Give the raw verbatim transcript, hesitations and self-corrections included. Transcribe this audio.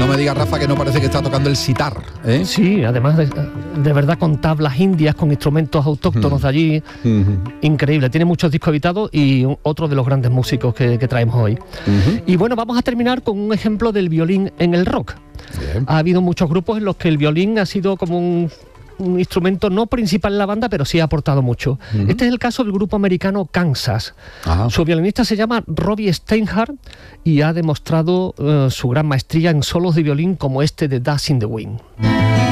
No me digas, Rafa, que no parece que está tocando el sitar, ¿eh? Sí, además de, de verdad con tablas indias, con instrumentos autóctonos Mm. de allí. Uh-huh. Increíble, tiene muchos discos editados y un- otro de los grandes músicos que, que traemos hoy. Uh-huh. Y bueno, vamos a terminar con un ejemplo del violín en el rock. Bien. Ha habido muchos grupos en los que el violín ha sido como un, un instrumento no principal en la banda, pero sí ha aportado mucho. Ujú. Este es el caso del grupo americano Kansas. Ajá. Su violinista se llama Robbie Steinhardt y ha demostrado eh, su gran maestría en solos de violín como este de Dust in the Wind.